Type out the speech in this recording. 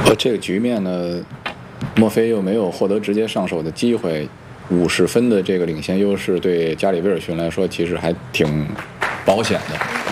这个局面呢，墨菲又没有获得直接上手的机会，50分的这个领先优势对加里威尔逊来说其实还挺保险的。